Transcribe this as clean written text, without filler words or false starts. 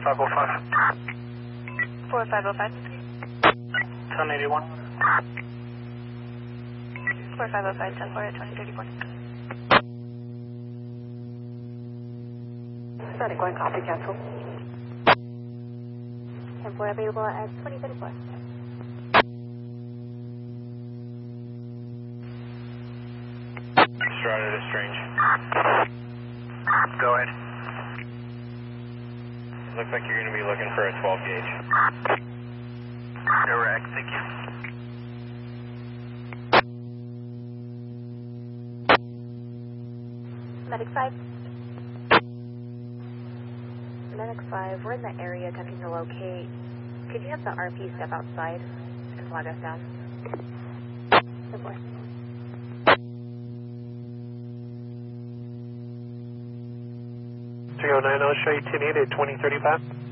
4505. 4505. 1081. 4505, 10-4 at 2034. Static 1, copy, cancel. 10-4 available at 2034. Strider to Strange. Go ahead. Looks like you're going to be looking for a 12 gauge. Correct, thank you. Medic 5. Medic 5, we're in the area attempting to locate. Could you have the RP step outside and flag us down? 10-4. 3090, show you 10-8 at 2035.